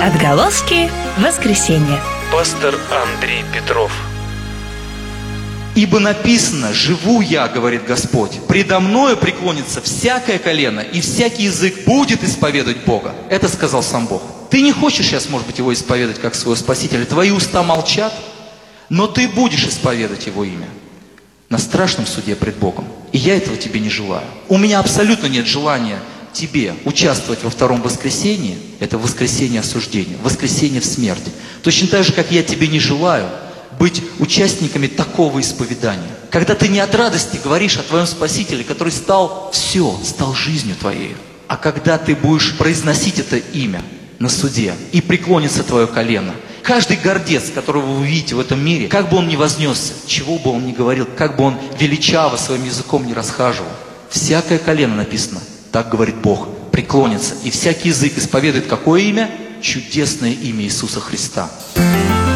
Отголоски воскресенья. Пастор Андрей Петров. «Ибо написано: живу я, говорит Господь, предо мною преклонится всякое колено, и всякий язык будет исповедовать Бога». Это сказал сам Бог. Ты не хочешь сейчас, может быть, Его исповедовать как своего Спасителя. Твои уста молчат, но ты будешь исповедовать Его имя на страшном суде пред Богом. И я этого тебе не желаю. У меня абсолютно нет желания тебе участвовать во втором воскресении. Это воскресенье осуждения, воскресенье в смерти. Точно так же, как я тебе не желаю быть участниками такого исповедания. Когда ты не от радости говоришь о твоем Спасителе, который стал жизнью твоей. А когда ты будешь произносить это имя на суде, и преклонится твое колено. Каждый гордец, которого вы видите в этом мире, как бы он ни вознесся, чего бы он ни говорил, как бы он величаво своим языком не расхаживал, всякое колено, написано, так говорит Бог, преклонится, и всякий язык исповедует какое имя? Чудесное имя Иисуса Христа.